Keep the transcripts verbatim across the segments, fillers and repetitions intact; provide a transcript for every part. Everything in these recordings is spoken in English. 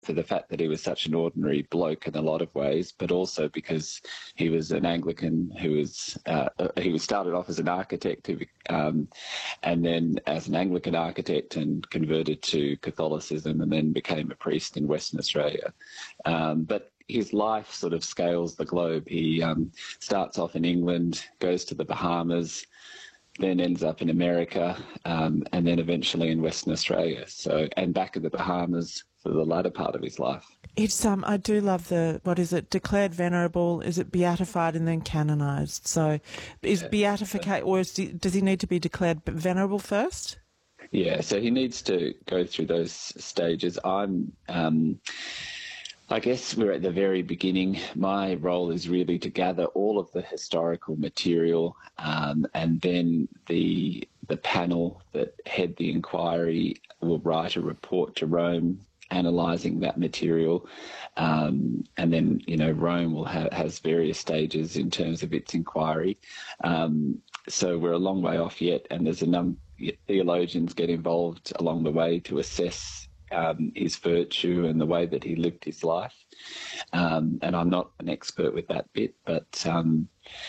for the fact that he was such an ordinary bloke in a lot of ways, but also because he was an Anglican who was uh, he was started off as an architect, who, um, and then as an Anglican architect, and converted to Catholicism, and then became a priest in Western Australia. Um, but his life sort of scales the globe. He um, starts off in England, goes to the Bahamas, then ends up in America, um, and then eventually in Western Australia. So, and back in the Bahamas for the latter part of his life. It's um, I do love the, what is it, declared venerable, is it beatified and then canonised? So is yeah. beatificate, or is, does he need to be declared venerable first? Yeah, so he needs to go through those stages. I'm, um, I guess we're at the very beginning. My role is really to gather all of the historical material, um, and then the the panel that head the inquiry will write a report to Rome analysing that material, um, and then you know Rome will have has various stages in terms of its inquiry. Um, so we're a long way off yet, and there's a number theologians get involved along the way to assess Um, his virtue and the way that he lived his life. Um, and I'm not an expert with that bit, but um,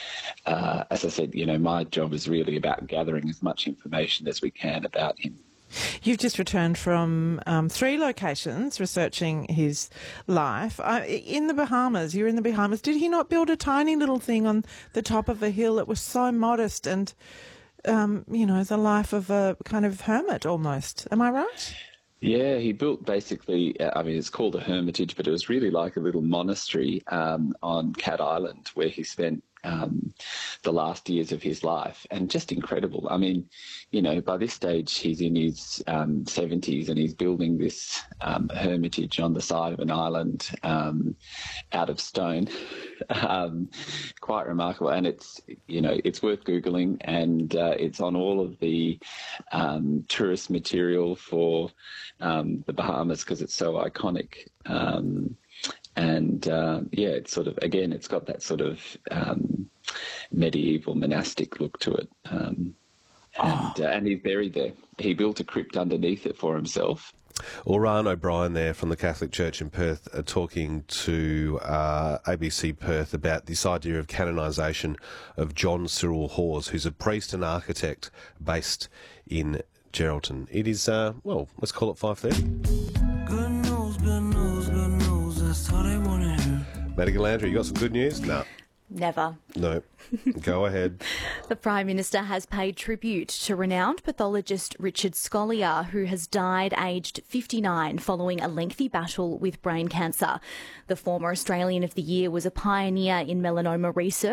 uh, as I said, you know, my job is really about gathering as much information as we can about him. You've just returned from um, three locations researching his life. Uh, in the Bahamas, you're in the Bahamas. Did he not build a tiny little thing on the top of a hill that was so modest and, um, you know, the life of a kind of hermit almost? Am I right? Yeah, he built basically, I mean, it's called a hermitage, but it was really like a little monastery um, on Cat Island where he spent um, the last years of his life. And just incredible. I mean, you know, by this stage, he's in his um, seventies and he's building this um, hermitage on the side of an island um, out of stone. um, quite remarkable. And it's, you know, it's worth Googling, and uh, it's on all of the um, tourist material for um, the Bahamas because it's so iconic. Um, and, uh, yeah, it's sort of, again, it's got that sort of um, medieval monastic look to it. Um, and, oh. uh, and he's buried there. He built a crypt underneath it for himself. Well, Ryan O'Brien there from the Catholic Church in Perth uh, talking to uh, A B C Perth about this idea of canonisation of John Cyril Hawes, who's a priest and architect based in Geraldton. It is, uh, well, let's call it five thirty. Good news, good news, good news, that's all they want to hear. Maddie Galandra, you got some good news? No. Never. No. Go ahead. The Prime Minister has paid tribute to renowned pathologist Richard Scolyer, who has died aged fifty-nine following a lengthy battle with brain cancer. The former Australian of the Year was a pioneer in melanoma research